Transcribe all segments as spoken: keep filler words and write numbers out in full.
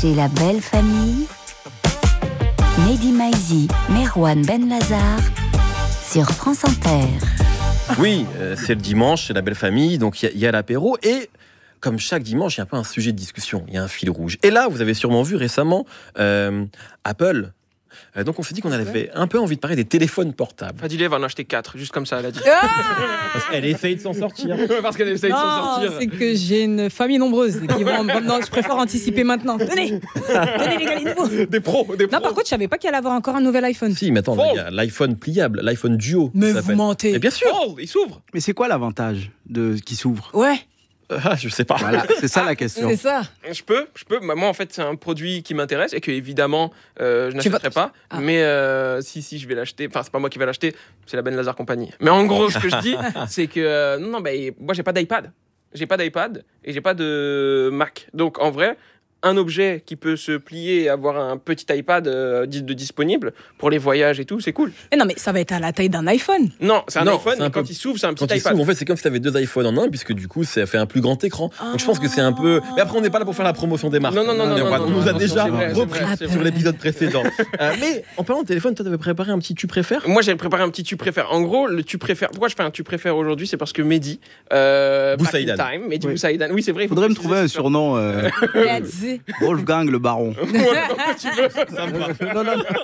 Chez la belle famille, Mehdi Maizi, Merwan Benlazar sur France Inter. Oui, euh, c'est le dimanche, c'est la belle famille, donc il y, y a l'apéro et comme chaque dimanche, il y a un peu un sujet de discussion, il y a un fil rouge. Et là, vous avez sûrement vu récemment euh, Apple. Euh, donc on s'est dit qu'on avait un peu envie de parler des téléphones portables. Fadilé va en acheter quatre, juste comme ça, elle a dit. Ah Parce qu'elle essaye de s'en sortir. Parce qu'elle essaye de s'en non, sortir. c'est que j'ai une famille nombreuse. Et qui vont, non, je préfère anticiper maintenant. Tenez, tenez les gars, les nouveaux. Des pros, des pros. Non, par contre, je savais pas qu'il allait avoir encore un nouvel iPhone. Si, mais attends, Fold. il y a l'iPhone pliable, l'iPhone Duo. Mais ça vous s'appelle. mentez. Et bien sûr. Oh, il s'ouvre. Mais c'est quoi l'avantage de qui s'ouvre? Ouais, Ah, je sais pas. Voilà, c'est ça la question. c'est ça. Je peux, je peux. Moi, en fait, c'est un produit qui m'intéresse et que évidemment, euh, je Tu vas- n'achèterai pas. Ah. Mais euh, si, si, je vais l'acheter. Enfin, c'est pas moi qui vais l'acheter, c'est la Benlazar Compagnie. Mais en gros, ce que je dis, c'est que euh, non, non, bah, moi, j'ai pas d'iPad. J'ai pas d'iPad et j'ai pas de Mac. Donc, en vrai, un objet qui peut se plier et avoir un petit iPad euh, di- de disponible pour les voyages et tout, c'est cool. Mais non, mais ça va être à la taille d'un iPhone. Non, c'est un Non, iPhone, c'est un mais quand peu- il s'ouvre, c'est un petit Quand il iPad. s'ouvre, en fait, c'est comme si tu avais deux iPhones en un, puisque du coup, ça fait un plus grand écran. Donc je pense que c'est un peu. Mais après, on n'est pas là pour faire la promotion des marques. Non, non, non, non, On non, non, nous a non, déjà c'est vrai, c'est repris vrai, c'est sur vrai. l'épisode précédent. Euh, mais en parlant de téléphone, toi, tu avais préparé un petit tu préfères. Moi, j'ai préparé un petit tu préfères. En gros, le tu préfères. Pourquoi je fais un tu préfères aujourd'hui? C'est parce que Mehdi. Euh, back in Boussaïdan. time, Mehdi Oui. Boussaïdan. Oui, c'est vrai. il faut Faudrait me préciser, trouver un c'est sûr. surnom. Euh, Let's Wolfgang le baron. Tu veux. Non, non, non.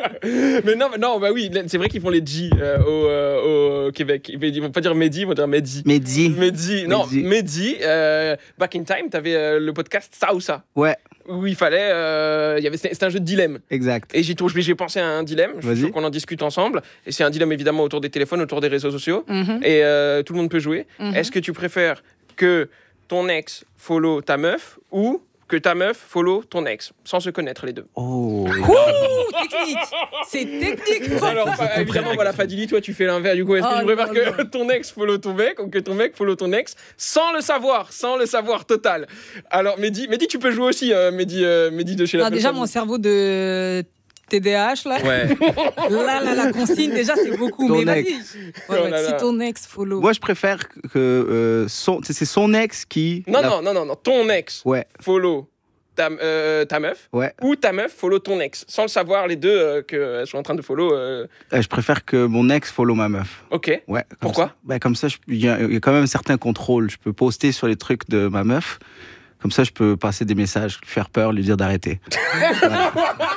Mais non, mais non, bah oui, c'est vrai qu'ils font les G euh, au, euh, au Québec. Ils ils vont pas dire Mehdi, ils vont dire Mehdi. Mehdi. Mehdi, non, Mehdi. Mehdi, euh, Back in Time, t'avais euh, le podcast Ça ou Ça, Ouais, où il fallait, euh, il y avait, c'était un jeu de dilemme. exact. Et j'ai, j'ai pensé à un dilemme, je suis Vas-y. sûr qu'on en discute ensemble. Et c'est un dilemme évidemment autour des téléphones, autour des réseaux sociaux. Mhm. Et euh, tout le monde peut jouer. Mhm. Est-ce que tu préfères que ton ex follow ta meuf ou que ta meuf follow ton ex, sans se connaître les deux? Oh. Ouh, technique. C'est technique. Alors, fa- évidemment, voilà, Fadili, toi, tu fais l'inverse. Du coup, est-ce que Oh tu préfères non, que non. ton ex follow ton mec ou que ton mec follow ton ex sans le savoir, sans le savoir total? Alors, Mehdi, Mehdi, tu peux jouer aussi, euh, Mehdi, euh, Mehdi de chez la Non, déjà, Belle mon cerveau de T D A H, là. Ouais. Là, là, la consigne, déjà, c'est beaucoup. Ton mais vas-y. ex. Ouais, Oh ouais, là là. si ton ex follow. Moi, je préfère que euh, son, c'est son ex qui. Non, la- non, non, non, non, ton ex Ouais, follow ta, euh, ta meuf ouais. ou ta meuf follow ton ex, sans le savoir, les deux euh, qu'elles sont en train de follow. euh, Euh, je préfère que mon ex follow ma meuf. Ok. Ouais. comme Pourquoi ça. Ben, comme ça, je- il y, a il y a quand même un certain contrôle. Je peux poster sur les trucs de ma meuf. Comme ça, je peux passer des messages, lui faire peur, lui dire d'arrêter. Voilà.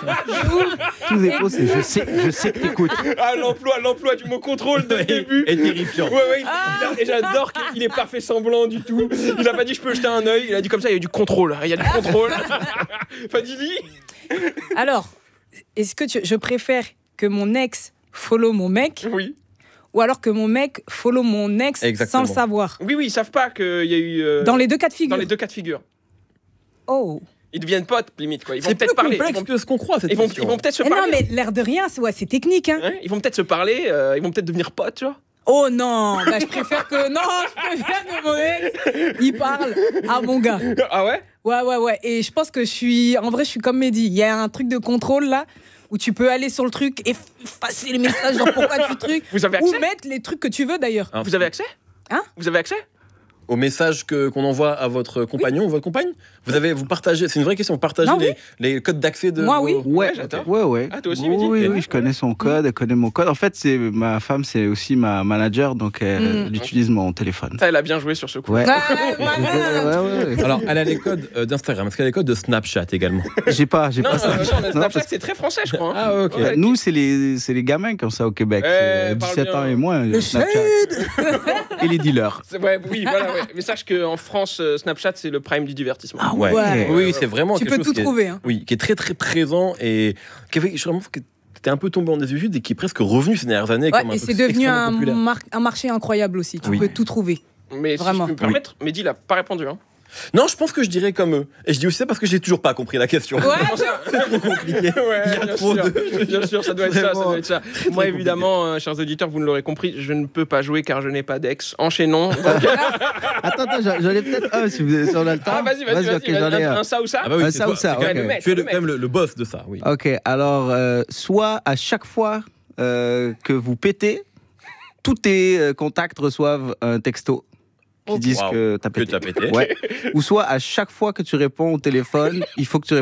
Tous les posts, c'est je sais, je sais que t'écoutes. Ah, l'emploi, l'emploi du mot contrôle dès le début. Et terrifiant. Ouais, ouais, il- il a- et j'adore qu'il ait pas fait semblant du tout. Il a pas dit je peux jeter un œil, il a dit comme ça, il y a du contrôle. Il y a du contrôle. Fadili. Alors, est-ce que tu- je préfère que mon ex follow mon mec Oui. ou alors que mon mec follow mon ex Exactement. sans le savoir? Oui, oui, ils savent pas qu'il y a eu. euh, Dans les deux cas de figure. dans les deux cas de figure. Oh. Ils deviennent potes, limite, quoi. Ils vont C'est plus peut-être parler. Ils complexe vont, que ce qu'on croit, cette ils vont, question. ils vont peut-être se Eh non, parler. mais l'air de rien, c'est ouais, c'est technique, hein. Hein, ils vont peut-être se parler, euh, ils vont peut-être devenir potes, tu vois. Oh non, bah, je préfère que non, je préfère que mon ex il parle à mon gars. Ah ouais. Ouais, ouais, ouais. Et je pense que je suis, en vrai, je suis comme Mehdi. Il y a un truc de contrôle là où tu peux aller sur le truc, effacer les messages, genre pourquoi tu truc, Vous avez ou accès mettre les trucs que tu veux d'ailleurs. Hein, Vous avez accès Hein Vous avez accès au message que qu'on envoie à votre compagnon ou votre compagne, vous avez vous partagez, c'est une vraie question, vous partagez Non, les, les codes d'accès de Moi, vos- oui. Ouais, j'adore. ouais, ouais. Ah, toi aussi, oui, Mehdi oui, Ok. oui, je connais son code, elle connaît mon code. En fait, c'est ma femme, c'est aussi ma manager, donc elle, Mm. elle utilise mon téléphone. Ça, elle a bien joué sur ce coup. Ouais. Ah, Ouais, malin. ouais, ouais. Alors, elle a les codes euh, d'Instagram, est-ce qu'elle a les codes de Snapchat également? J'ai pas, j'ai Non, pas non, ça. non, non, Non, Snapchat, parce c'est très français, je crois. hein. Ah, ok. Ouais. Nous, c'est les, c'est les gamins comme ça au Québec. Eh, C'est parle dix-sept bien. ans et moins. Le Snapchat. Et les dealers. C'est- Ouais, oui, voilà, ouais. Mais sache qu'en France, euh, Snapchat, c'est le prime du divertissement. Ah Ouais. Ouais. Oui, oui, c'est vraiment Tu quelque peux chose tout qui est- trouver. Hein. oui, qui est très très présent et qui avait, je trouve que c'était un peu tombé en désuétude et qui est presque revenu ces dernières années Ouais, comme un et truc c'est devenu extrêmement un, populaire. mar- un marché incroyable aussi. Tu Oui. peux tout trouver. Mais Vraiment. si je peux me permettre, Mehdi, il a pas répondu. Hein. Non, je pense que je dirais comme eux. Et je dis aussi ça parce que j'ai toujours pas compris la question. Ouais, C'est trop compliqué. Ouais, Il y a bien trop sûr, de- bien sûr, ça doit être ça, ça Vraiment. doit être ça. Moi, évidemment, euh, chers auditeurs, vous ne l'aurez compris, je ne peux pas jouer car je n'ai pas d'ex. Enchaînons. Donc- Attends, attends, j'en j'en ai peut-être un si, vous, si on a le temps. ah, vas-y, vas-y, vas-y. ok, j'en ai un, un. un ça ou ça Ah bah oui, Ah, c'est ça toi, ou ça, c'est quand ok. même- Le mec, Tu es le le- mec. même le, le boss de ça, oui. Ok, alors, euh, soit à chaque fois euh, que vous pétez, tous tes euh, contacts reçoivent un texto qui disent Wow. que t'as Que pété. tu as pété. Ouais. Ou soit à chaque fois que tu réponds au téléphone, il faut que tu